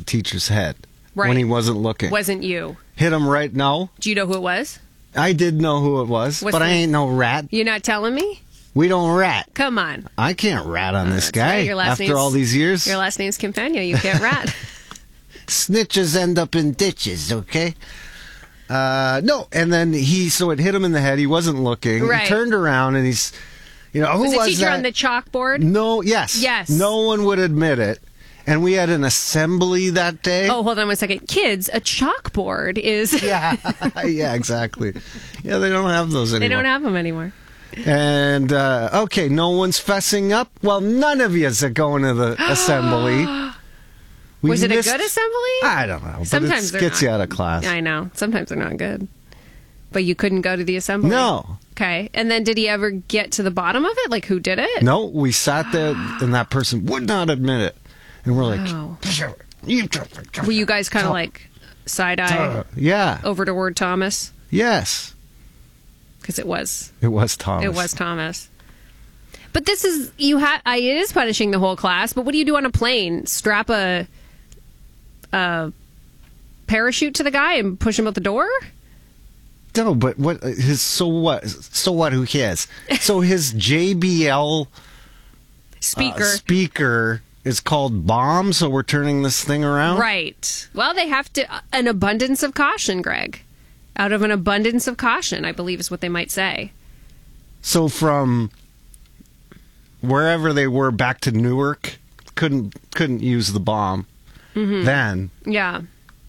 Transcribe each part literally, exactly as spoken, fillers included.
teacher's head right. when he wasn't looking. Wasn't you. Hit him right now. Do you know who it was? I did know who it was, What's but the- I ain't no rat. You're not telling me? We don't rat. Come on. I can't rat on this That's guy right. Your last after name's- all these years. Your last name's Campagna. You can't rat. Snitches end up in ditches, okay? Uh, no, and then he, so it hit him in the head. He wasn't looking. Right. He turned around and he's, you know, who Was was, the teacher that? on the chalkboard? No, yes. Yes. No one would admit it. And we had an assembly that day. Oh, hold on one second. Kids, a chalkboard is... Yeah, yeah, exactly. Yeah, they don't have those anymore. They don't have them anymore. And, uh, okay, no one's fessing up. Well, none of yous are going to the assembly. We Was it missed- a good assembly? I don't know. Sometimes but it they're gets not. you out of class. I know. Sometimes they're not good. But you couldn't go to the assembly? No. Okay. And then did he ever get to the bottom of it? Like, who did it? No, we sat there, and that person would not admit it. And we're Wow. like... Were you guys kind of like side-eye Yeah. over to Ward Thomas? Yes. Because it was. It was Thomas. It was Thomas. But this is, you ha- I, it is punishing the whole class, but what do you do on a plane? Strap a, a parachute to the guy and push him out the door? No, but what, his, so what? So what, who cares? So his J B L Speaker. uh, speaker is called Bomb, so we're turning this thing around? Right. Well, they have to, an abundance of caution, Greg. Out of an abundance of caution, I believe is what they might say. So from wherever they were back to Newark, couldn't couldn't use the bomb. Mm-hmm. Then. Yeah.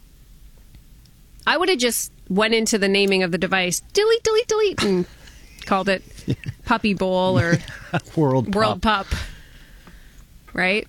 I would have just went into the naming of the device, delete, delete, delete, and called it Puppy Bowl or World World Pup. Pup. Right?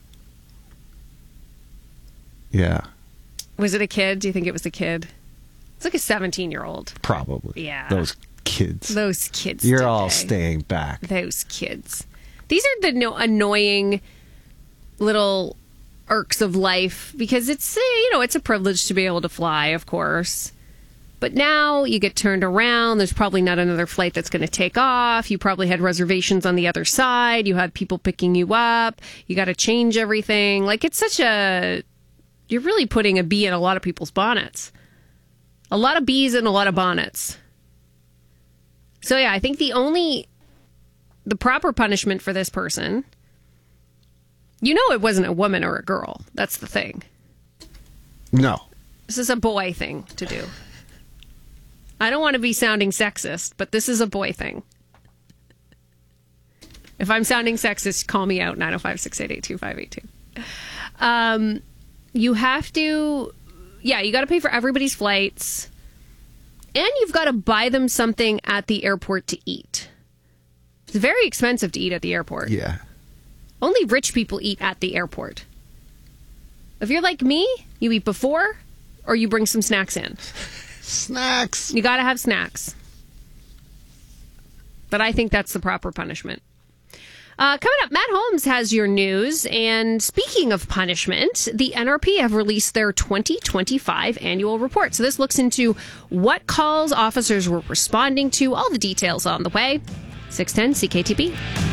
Yeah, Was it a kid? Do you think it was a kid? It's like a seventeen-year-old. probably. Yeah. Those kids. Those kids. You're today. all staying back. Those kids. These are the no- annoying little irks of life because it's, eh, you know, it's a privilege to be able to fly, of course. But now you get turned around. There's probably not another flight that's going to take off. You probably had reservations on the other side. You had people picking you up. You got to change everything. Like, it's such a... You're really putting a bee in a lot of people's bonnets. A lot of bees in a lot of bonnets. So, yeah, I think the only... The proper punishment for this person... You know it wasn't a woman or a girl. That's the thing. No. This is a boy thing to do. I don't want to be sounding sexist, but this is a boy thing. If I'm sounding sexist, call me out, nine oh five, six eight eight, two five eight two. Um, you have to, yeah, you got to pay for everybody's flights. And you've got to buy them something at the airport to eat. It's very expensive to eat at the airport. Yeah. Only rich people eat at the airport. If you're like me, you eat before or you bring some snacks in. Snacks. You got to have snacks. But I think that's the proper punishment. Uh, coming up, Matt Holmes has your news. And speaking of punishment, the N R P have released their twenty twenty-five annual report. So this looks into what calls officers were responding to, all the details on the way. six ten C K T B.